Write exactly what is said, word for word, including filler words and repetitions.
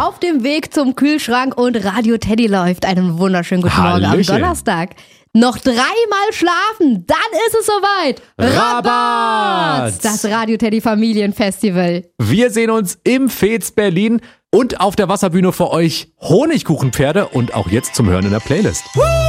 auf dem Weg zum Kühlschrank und Radio Teddy läuft. Einen wunderschönen guten Morgen Hallöchen. am Donnerstag. Noch dreimal schlafen, dann ist es soweit. Rabatz! Das Radio Teddy Familienfestival. Wir sehen uns im Fez Berlin und auf der Wasserbühne für euch Honigkuchenpferde und auch jetzt zum Hören in der Playlist. Woo!